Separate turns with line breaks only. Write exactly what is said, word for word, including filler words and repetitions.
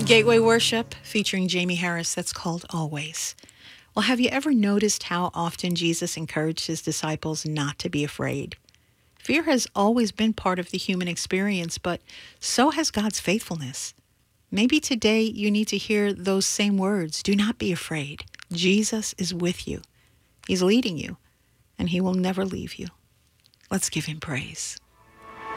Gateway Worship featuring Jamie Harris. That's called Always. Well, have you ever noticed how often Jesus encouraged his disciples not to be afraid? Fear has always been part of the human experience, but so has God's faithfulness. Maybe today you need to hear those same words. Do not be afraid. Jesus is with you. He's leading you, and he will never leave you. Let's give him praise.